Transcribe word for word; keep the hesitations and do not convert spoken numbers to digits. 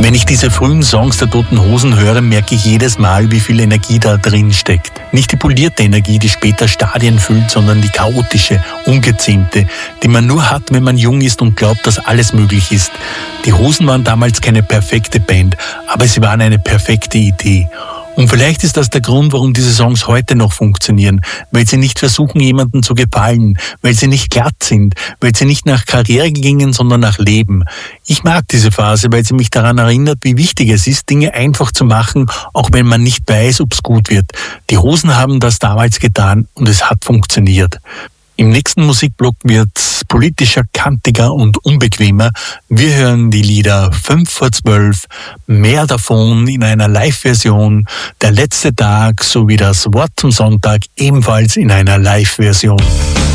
Wenn ich diese frühen Songs der Toten Hosen höre, merke ich jedes Mal, wie viel Energie da drin steckt. Nicht die polierte Energie, die später Stadien füllt, sondern die chaotische, ungezähmte, die man nur hat, wenn man jung ist und glaubt, dass alles möglich ist. Die Hosen waren damals keine perfekte Band, aber sie waren eine perfekte Idee. Und vielleicht ist das der Grund, warum diese Songs heute noch funktionieren, weil sie nicht versuchen, jemandem zu gefallen, weil sie nicht glatt sind, weil sie nicht nach Karriere gingen, sondern nach Leben. Ich mag diese Phase, weil sie mich daran erinnert, wie wichtig es ist, Dinge einfach zu machen, auch wenn man nicht weiß, ob es gut wird. Die Hosen haben das damals getan und es hat funktioniert. Im nächsten Musikblock wird's politischer, kantiger und unbequemer. Wir hören die Lieder fünf vor zwölf, mehr davon in einer Live-Version, Der letzte Tag sowie das Wort zum Sonntag ebenfalls in einer Live-Version.